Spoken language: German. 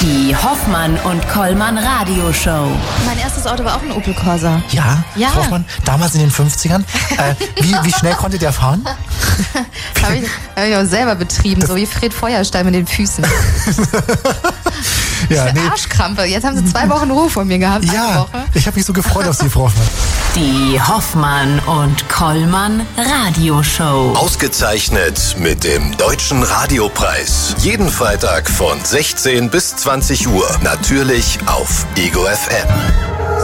Die Hoffmann und Kollmann Radioshow. Mein erstes Auto war auch ein Opel Corsa. Ja? Frau Hoffmann, damals in den 50ern. Wie schnell konntet ihr fahren? Habe ich auch selber betrieben, so wie Fred Feuerstein mit den Füßen. Ja, nee. Arschkrampe. Jetzt haben sie 2 Wochen Ruhe von mir gehabt. Ja, Woche. ich habe mich so gefreut auf Sie, Frau Hoffmann. Die Hoffmann und Kollmann Radioshow. Ausgezeichnet mit dem Deutschen Radiopreis. Jeden Freitag von 16 bis 20 Uhr. Natürlich auf Ego FM.